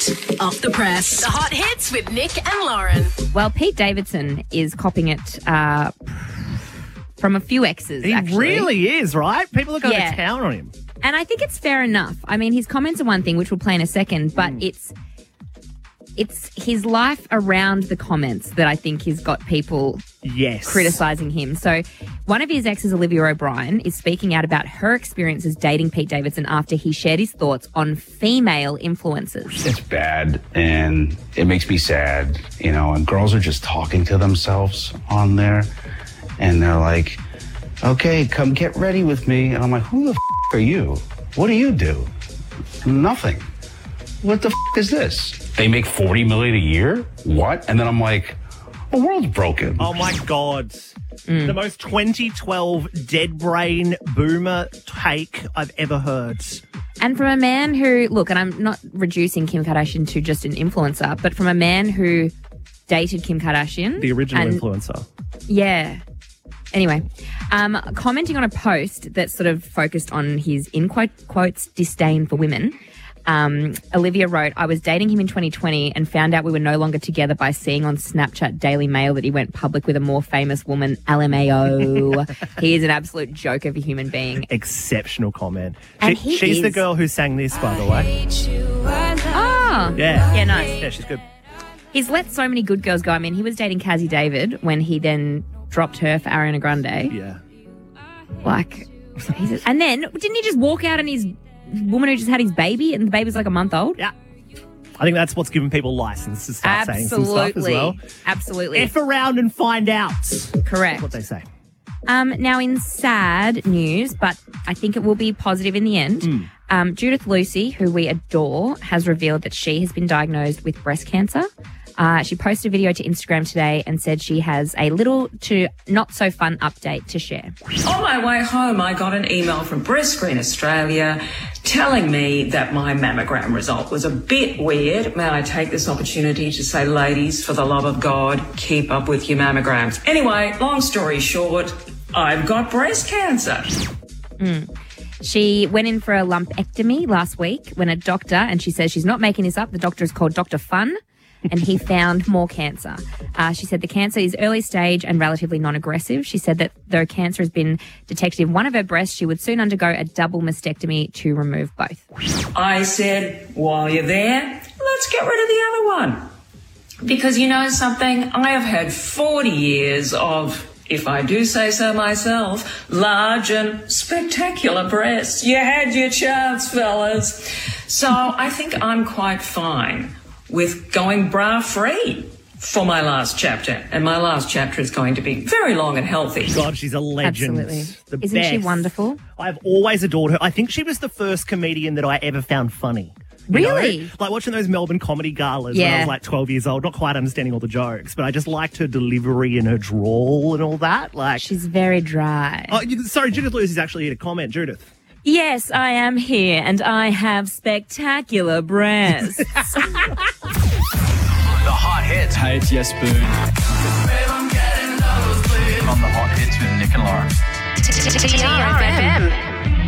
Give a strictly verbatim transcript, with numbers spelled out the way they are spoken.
Off the press. The hot hits with Nick and Lauren. Well, Pete Davidson is copping it uh, from a few exes, He actually. really is, right? People are going Yeah. to town on him. And I think it's fair enough. I mean, his comments are one thing, which we'll play in a second, but Mm. it's it's his life around the comments that I think has got people Yes. criticising him. So one of his exes, Olivia O'Brien, is speaking out about her experiences dating Pete Davidson after he shared his thoughts on female influencers. It's bad and it makes me sad, you know, and girls are just talking to themselves on there and they're like, okay, come get ready with me. And I'm like, who the f- are you? What do you do? Nothing. What the f- is this? They make forty million a year? What? And then I'm like, the world's broken. Oh, my God. Mm. The most twenty twelve dead brain boomer take I've ever heard. And from a man who, look, and I'm not reducing Kim Kardashian to just an influencer, but from a man who dated Kim Kardashian. The original and, influencer. Yeah. Anyway, um, commenting on a post that sort of focused on his, in quote, quotes, disdain for women, um, Olivia wrote, I was dating him in twenty twenty and found out we were no longer together by seeing on Snapchat Daily Mail that he went public with a more famous woman, L M A O. He is an absolute joke of a human being. Exceptional comment. And She, he she's the is- girl who sang this, by the way. Oh. Yeah. Yeah, nice. Yeah, she's good. He's let so many good girls go. I mean, he was dating Cassie David when he then dropped her for Ariana Grande. Yeah. Like, he's- and then didn't he just walk out on his woman who just had his baby and the baby's like a month old? Yeah. I think that's what's given people license to start saying some stuff as well. Absolutely. F around and find out. Correct. That's what they say. Um, now, in sad news, but I think it will be positive in the end, Mm. um, Judith Lucy, who we adore, has revealed that she has been diagnosed with breast cancer. Uh, she posted a video to Instagram today and said she has a little to not so fun update to share. On my way home, I got an email from Breast Screen Australia telling me that my mammogram result was a bit weird. May I take this opportunity to say, ladies, for the love of God, keep up with your mammograms. Anyway, long story short, I've got breast cancer. Mm. She went in for a lumpectomy last week when a doctor, and she says she's not making this up, the doctor is called Doctor Fun, and he found more cancer. Uh, she said the cancer is early stage and relatively non-aggressive. She said that though cancer has been detected in one of her breasts, she would soon undergo a double mastectomy to remove both. I said, while you're there, let's get rid of the other one. Because you know something? I have had forty years of, if I do say so myself, large and spectacular breasts. You had your chance, fellas. So I think I'm quite fine with going bra-free for my last chapter. And my last chapter is going to be very long and healthy. God, she's a legend. Absolutely. The Isn't she best. wonderful? I've always adored her. I think she was the first comedian that I ever found funny. You know? Really? Like watching those Melbourne comedy galas when I Yeah. was like twelve years old, not quite understanding all the jokes, but I just liked her delivery and her drawl and all that. Like, She's very dry. oh, you- sorry, Judith Lewis is actually here to comment. Judith. Yes, I am here, and I have spectacular breasts. The Hot Hits. Hey, it's Yes Spoon. On The Hot Hits with Nick and Lauren. T R F M.